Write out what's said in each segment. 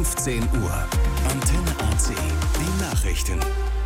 15 Uhr. Antenne AC. Die Nachrichten.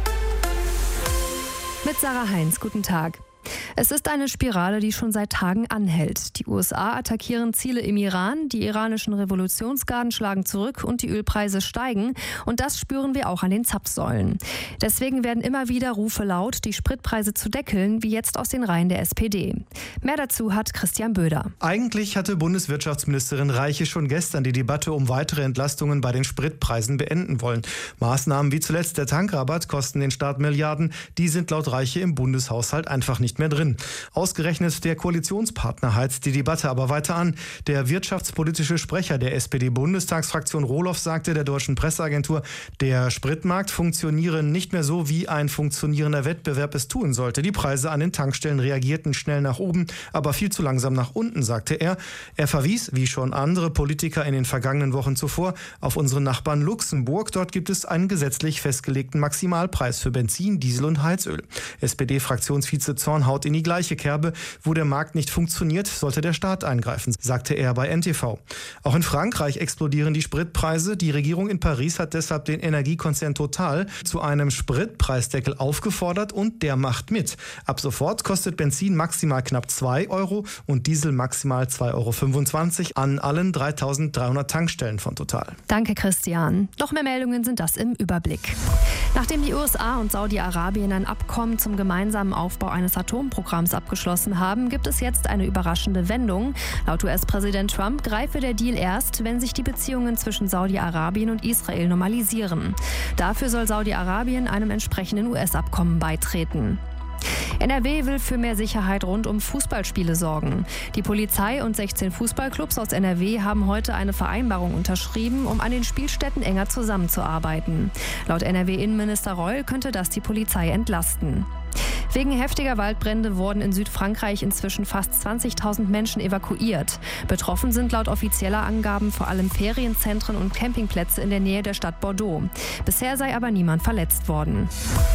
Mit Sarah Heinz, guten Tag. Es ist eine Spirale, die schon seit Tagen anhält. Die USA attackieren Ziele im Iran, die iranischen Revolutionsgarden schlagen zurück und die Ölpreise steigen. Und das spüren wir auch an den Zapfsäulen. Deswegen werden immer wieder Rufe laut, die Spritpreise zu deckeln, wie jetzt aus den Reihen der SPD. Mehr dazu hat Christian Böder. Eigentlich hatte Bundeswirtschaftsministerin Reiche schon gestern die Debatte um weitere Entlastungen bei den Spritpreisen beenden wollen. Maßnahmen wie zuletzt der Tankrabatt kosten den Staat Milliarden. Die sind laut Reiche im Bundeshaushalt einfach nicht mehr drin. Ausgerechnet der Koalitionspartner heizt die Debatte aber weiter an. Der wirtschaftspolitische Sprecher der SPD-Bundestagsfraktion Rohloff sagte der deutschen Presseagentur, der Spritmarkt funktioniere nicht mehr so, wie ein funktionierender Wettbewerb es tun sollte. Die Preise an den Tankstellen reagierten schnell nach oben, aber viel zu langsam nach unten, sagte er. Er verwies, wie schon andere Politiker in den vergangenen Wochen zuvor, auf unseren Nachbarn Luxemburg. Dort gibt es einen gesetzlich festgelegten Maximalpreis für Benzin, Diesel und Heizöl. SPD-Fraktionsvize Zorn haut in die gleiche Kerbe. Wo der Markt nicht funktioniert, sollte der Staat eingreifen, sagte er bei NTV. Auch in Frankreich explodieren die Spritpreise. Die Regierung in Paris hat deshalb den Energiekonzern Total zu einem Spritpreisdeckel aufgefordert und der macht mit. Ab sofort kostet Benzin maximal knapp 2 Euro und Diesel maximal 2,25 Euro an allen 3.300 Tankstellen von Total. Danke, Christian. Noch mehr Meldungen sind das im Überblick. Nachdem die USA und Saudi-Arabien ein Abkommen zum gemeinsamen Aufbau eines Atomprogramms abgeschlossen haben, gibt es jetzt eine überraschende Wendung. Laut US-Präsident Trump greife der Deal erst, wenn sich die Beziehungen zwischen Saudi-Arabien und Israel normalisieren. Dafür soll Saudi-Arabien einem entsprechenden US-Abkommen beitreten. NRW will für mehr Sicherheit rund um Fußballspiele sorgen. Die Polizei und 16 Fußballclubs aus NRW haben heute eine Vereinbarung unterschrieben, um an den Spielstätten enger zusammenzuarbeiten. Laut NRW-Innenminister Reul könnte das die Polizei entlasten. Wegen heftiger Waldbrände wurden in Südfrankreich inzwischen fast 20.000 Menschen evakuiert. Betroffen sind laut offizieller Angaben vor allem Ferienzentren und Campingplätze in der Nähe der Stadt Bordeaux. Bisher sei aber niemand verletzt worden.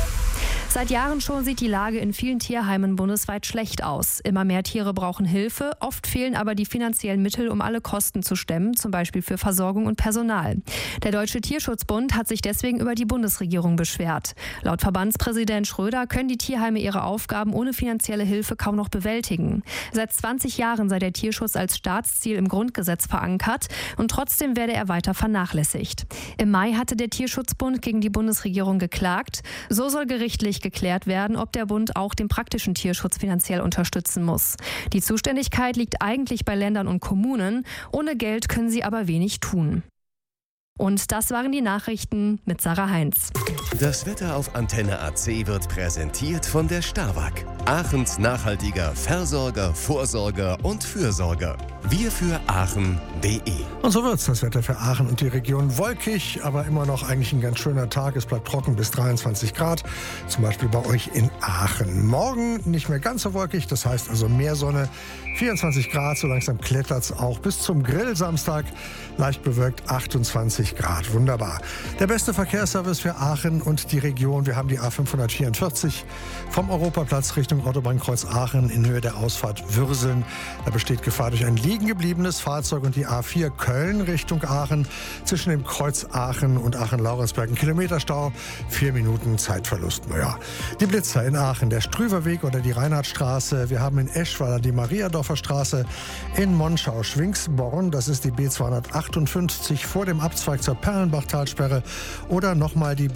Seit Jahren schon sieht die Lage in vielen Tierheimen bundesweit schlecht aus. Immer mehr Tiere brauchen Hilfe, oft fehlen aber die finanziellen Mittel, um alle Kosten zu stemmen, zum Beispiel für Versorgung und Personal. Der Deutsche Tierschutzbund hat sich deswegen über die Bundesregierung beschwert. Laut Verbandspräsident Schröder können die Tierheime ihre Aufgaben ohne finanzielle Hilfe kaum noch bewältigen. Seit 20 Jahren sei der Tierschutz als Staatsziel im Grundgesetz verankert und trotzdem werde er weiter vernachlässigt. Im Mai hatte der Tierschutzbund gegen die Bundesregierung geklagt. So soll gerichtlich geklärt werden, ob der Bund auch den praktischen Tierschutz finanziell unterstützen muss. Die Zuständigkeit liegt eigentlich bei Ländern und Kommunen. Ohne Geld können sie aber wenig tun. Und das waren die Nachrichten mit Sarah Heinz. Das Wetter auf Antenne AC wird präsentiert von der Starwag. Aachens nachhaltiger Versorger, Vorsorger und Fürsorger. Wir für Aachen.de. Und so wird's, das Wetter für Aachen und die Region. Wolkig, aber immer noch eigentlich ein ganz schöner Tag. Es bleibt trocken bis 23 Grad, zum Beispiel bei euch in Aachen. Morgen nicht mehr ganz so wolkig, das heißt also mehr Sonne. 24 Grad, so langsam klettert's auch bis zum Grillsamstag. Leicht bewölkt 28 Grad, wunderbar. Der beste Verkehrsservice für Aachen und die Region. Wir haben die A544 vom Europaplatz Richtung Autobahnkreuz Aachen in Höhe der Ausfahrt Würseln. Da besteht Gefahr durch ein liegen gebliebenes Fahrzeug und die A4 Köln Richtung Aachen zwischen dem Kreuz Aachen und Aachen-Laurensberg. Ein Kilometerstau, 4 Minuten Zeitverlust. Naja. Die Blitzer in Aachen, der Strüverweg oder die Reinhardtstraße. Wir haben in Eschweiler die Mariadorfer Straße. In Monschau Schwingsborn, das ist die B258 vor dem Abzweig zur Perlenbachtalsperre. Oder nochmal die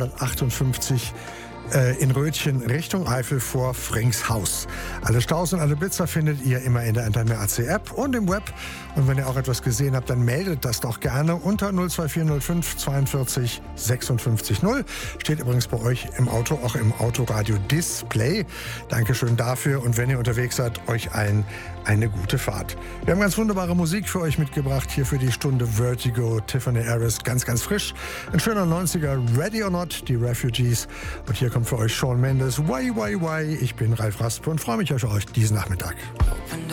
B258 in Rötchen Richtung Eifel vor Fringshaus. Alle Staus und alle Blitzer findet ihr immer in der Antenne AC App und im Web. Und wenn ihr auch etwas gesehen habt, dann meldet das doch gerne unter 02405 42 56 0. Steht übrigens bei euch im Auto, auch im Autoradio Display. Dankeschön dafür und wenn ihr unterwegs seid, euch allen eine gute Fahrt. Wir haben ganz wunderbare Musik für euch mitgebracht, hier für die Stunde Vertigo, Tiffany Harris, ganz, ganz frisch. Ein schöner 90er, Ready or Not, die Refugees. Und hier kommt für euch Shawn Mendes, Why. Ich bin Ralf Raspe und freue mich auf euch diesen Nachmittag.